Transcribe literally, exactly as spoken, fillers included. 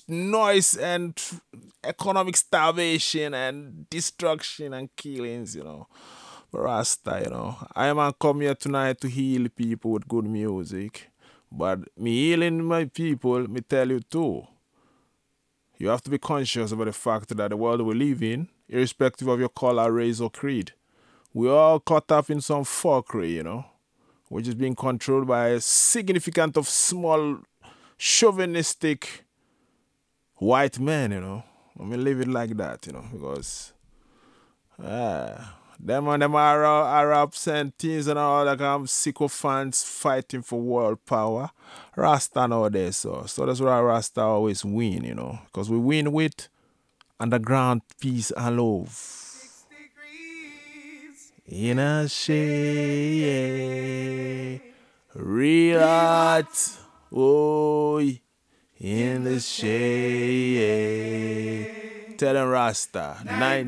noise and economic starvation and destruction and killings, you know. But Rasta, you know. I am come here tonight to heal people with good music. But me healing my people, me tell you too. You have to be conscious about the fact that the world we live in, irrespective of your color, race, or creed, we're all caught up in some fuckery, you know, which is being controlled by a significant of small chauvinistic white men, you know. I mean, live it like that, you know, because uh, them and them Arab, Arabs and things and all that kind of sycophants fighting for world power. Rasta nowadays, so so that's why Rasta always win, you know, because we win with underground peace and love. In a shade, real art, oh, in the shade. Tell them Rasta, nine.